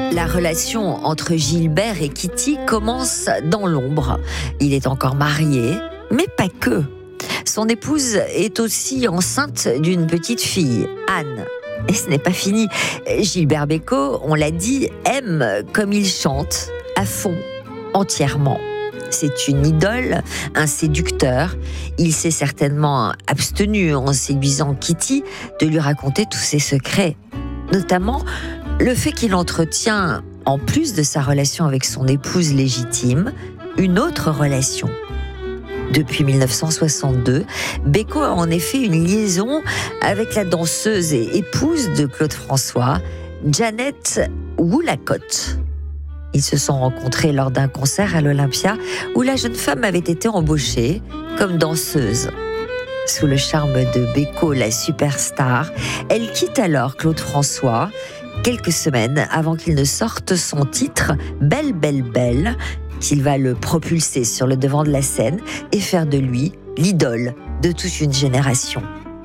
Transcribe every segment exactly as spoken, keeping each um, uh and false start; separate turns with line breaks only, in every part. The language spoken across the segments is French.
La relation entre Gilbert et Kitty commence dans l'ombre. Il est encore marié, mais pas que. Son épouse est aussi enceinte d'une petite fille, Anne. Et ce n'est pas fini. Gilbert Bécaud, on l'a dit, aime comme il chante, à fond, entièrement. C'est une idole, un séducteur. Il s'est certainement abstenu en séduisant Kitty de lui raconter tous ses secrets. Notamment le fait qu'il entretient, en plus de sa relation avec son épouse légitime, une autre relation. Depuis mille neuf cent soixante-deux, Bécaud a en effet une liaison avec la danseuse et épouse de Claude François, Jeannette Woolacott. Ils se sont rencontrés lors d'un concert à l'Olympia où la jeune femme avait été embauchée comme danseuse. Sous le charme de Bécaud, la superstar, elle quitte alors Claude François quelques semaines avant qu'il ne sorte son titre « Belle, belle, belle », qu'il va le propulser sur le devant de la scène et faire de lui l'idole de toute une génération.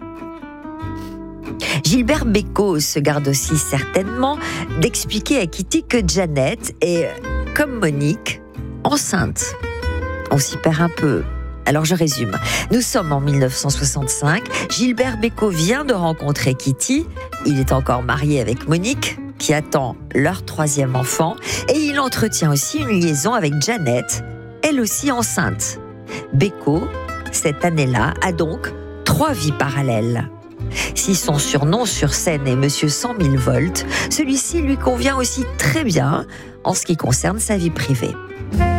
Gilbert Bécaud se garde aussi certainement d'expliquer à Kitty que Jeannette est, comme Monique, enceinte. On s'y perd un peu. Alors je résume. Nous sommes en mille neuf cent soixante-cinq. Gilbert Bécaud vient de rencontrer Kitty. Il est encore marié avec Monique, qui attend leur troisième enfant. Et il entretient aussi une liaison avec Jeannette, elle aussi enceinte. Bécaud, cette année-là, a donc trois vies parallèles. Si son surnom sur scène est Monsieur cent mille volts, celui-ci lui convient aussi très bien en ce qui concerne sa vie privée.